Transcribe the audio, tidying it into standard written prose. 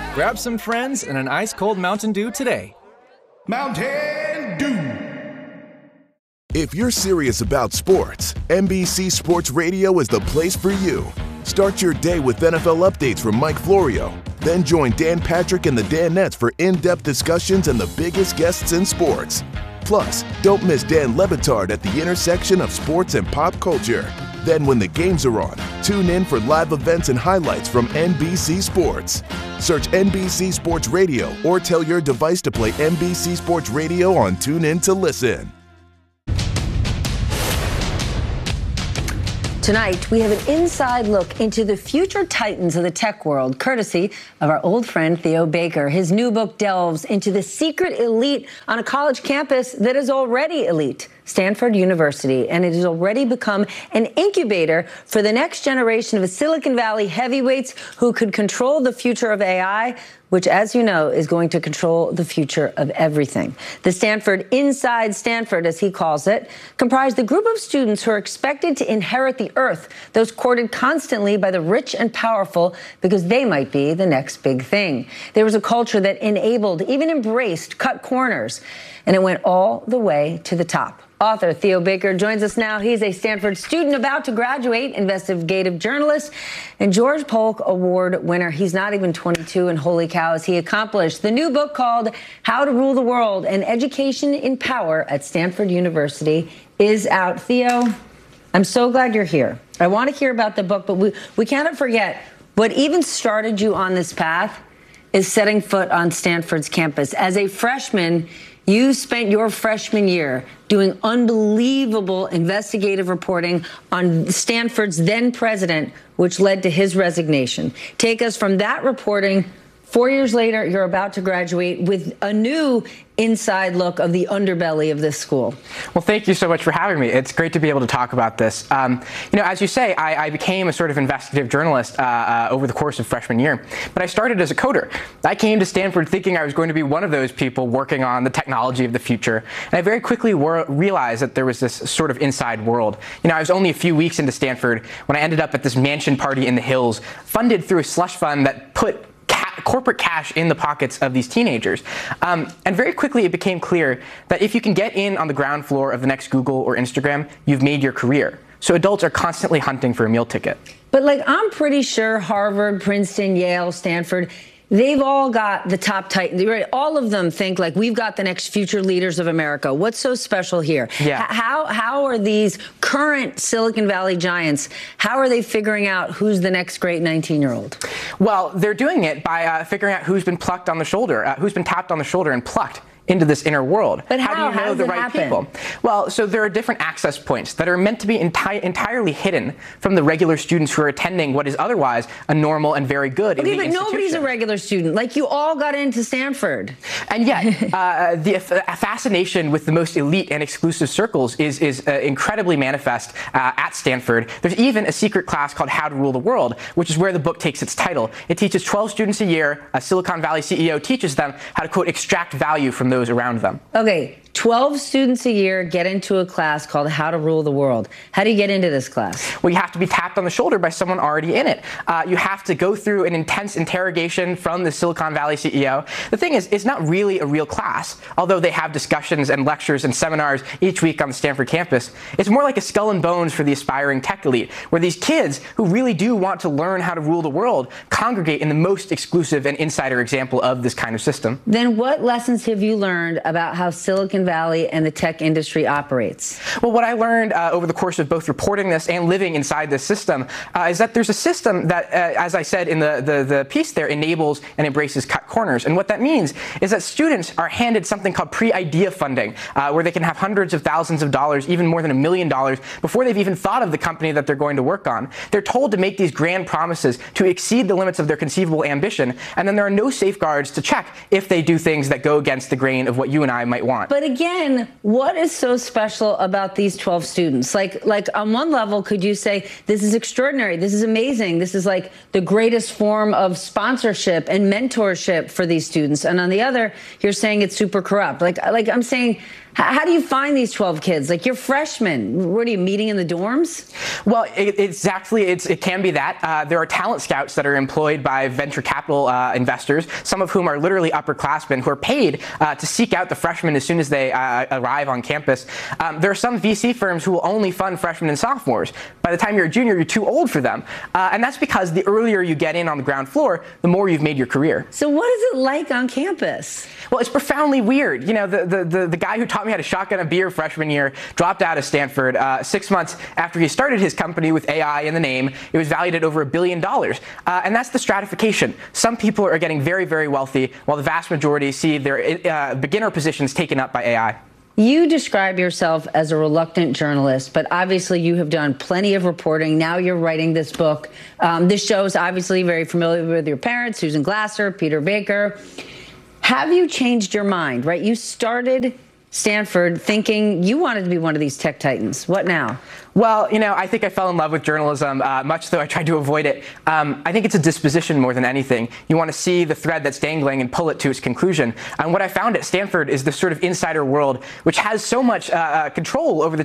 Grab some friends and an ice-cold Mountain Dew today. Mountain Dew. If you're serious about sports, NBC Sports Radio is the place for you. Start your day with NFL updates from Mike Florio. Then join Dan Patrick and the Danettes for in-depth discussions and the biggest guests in sports. Plus, don't miss Dan Le Batard at the intersection of sports and pop culture. Then when the games are on, tune in for live events and highlights from NBC Sports. Search NBC Sports Radio or tell your device to play NBC Sports Radio on TuneIn to listen. Tonight, we have an inside look into the future titans of the tech world, courtesy of our old friend Theo Baker. His new book delves into the secret elite on a college campus that is already elite, Stanford University, and it has already become an incubator for the next generation of Silicon Valley heavyweights who could control the future of AI, which, as you know, is going to control the future of everything. The Stanford Inside Stanford, as he calls it, comprised the group of students who are expected to inherit the earth, those courted constantly by the rich and powerful because they might be the next big thing. There was a culture that enabled, even embraced, cut corners, and it went all the way to the top. Author Theo Baker joins us now. He's a Stanford student about to graduate, investigative journalist, and George Polk Award winner. He's not even 22, and holy cow, has he accomplished. The new book called How to Rule the World, an Education in Power at Stanford University is out. Theo, I'm so glad you're here. I want to hear about the book, but we cannot forget what even started you on this path is setting foot on Stanford's campus. As a freshman, you spent your freshman year doing unbelievable investigative reporting on Stanford's then president, which led to his resignation. Take us from that reporting. 4 years later, you're about to graduate with a new inside look of the underbelly of this school. Well, thank you so much for having me. It's great to be able to talk about this. As you say, I became a sort of investigative journalist over the course of freshman year, but I started as a coder. I came to Stanford thinking I was going to be one of those people working on the technology of the future, and I very quickly realized that there was this sort of inside world. I was only a few weeks into Stanford when I ended up at this mansion party in the hills, funded through a slush fund that put corporate cash in the pockets of these teenagers. And very quickly it became clear that if you can get in on the ground floor of the next Google or Instagram, you've made your career. So adults are constantly hunting for a meal ticket. But I'm pretty sure Harvard, Princeton, Yale, Stanford, they've all got the top titans. Right? All of them think we've got the next future leaders of America. What's so special here? Yeah. How are these current Silicon Valley giants, how are they figuring out who's the next great 19-year-old? Well, they're doing it by figuring out who's been tapped on the shoulder and plucked into this inner world. But how do you know the right people? Well, so there are different access points that are meant to be entirely hidden from the regular students who are attending what is otherwise a normal and very good elite institution. Nobody's a regular student. You all got into Stanford. And yet, the fascination with the most elite and exclusive circles is incredibly manifest at Stanford. There's even a secret class called How to Rule the World, which is where the book takes its title. It teaches 12 students a year. A Silicon Valley CEO teaches them how to, quote, extract value from those around them. Okay, 12 students a year get into a class called How to Rule the World. How do you get into this class? Well, you have to be tapped on the shoulder by someone already in it. You have to go through an intense interrogation from the Silicon Valley CEO. The thing is, it's not really a real class, although they have discussions and lectures and seminars each week on the Stanford campus. It's more like a skull and bones for the aspiring tech elite, where these kids who really do want to learn how to rule the world congregate in the most exclusive and insider example of this kind of system. Then what lessons have you learned about how Silicon Valley and the tech industry operates? Well, what I learned over the course of both reporting this and living inside this system is that there's a system that, as I said in the piece there, enables and embraces cut corners. And what that means is that students are handed something called pre-idea funding, where they can have hundreds of thousands of dollars, even more than $1 million, before they've even thought of the company that they're going to work on. They're told to make these grand promises to exceed the limits of their conceivable ambition, and then there are no safeguards to check if they do things that go against the grain of what you and I might want. But again, what is so special about these 12 students? Like on one level, could you say, this is extraordinary, this is amazing, this is like the greatest form of sponsorship and mentorship for these students. And on the other, you're saying it's super corrupt. Like I'm saying, How do you find these 12 kids? Like, you're freshmen. What are you, meeting in the dorms? Well, it can be that. There are talent scouts that are employed by venture capital investors, some of whom are literally upperclassmen who are paid to seek out the freshmen as soon as they arrive on campus. There are some VC firms who will only fund freshmen and sophomores. By the time you're a junior, you're too old for them. And that's because the earlier you get in on the ground floor, the more you've made your career. So what is it like on campus? Well, it's profoundly weird. You know, the guy who taught me how to shotgun a beer freshman year dropped out of Stanford 6 months after he started his company with AI in the name. It was valued at over $1 billion. And that's the stratification. Some people are getting very, very wealthy, while the vast majority see their beginner positions taken up by AI. You describe yourself as a reluctant journalist, but obviously you have done plenty of reporting. Now you're writing this book. This show is obviously very familiar with your parents, Susan Glasser, Peter Baker. Have you changed your mind, right? You started Stanford thinking you wanted to be one of these tech titans. What now? Well, you know, I think I fell in love with journalism, much though I tried to avoid it. I think it's a disposition more than anything. You want to see the thread that's dangling and pull it to its conclusion. And what I found at Stanford is this sort of insider world, which has so much control over the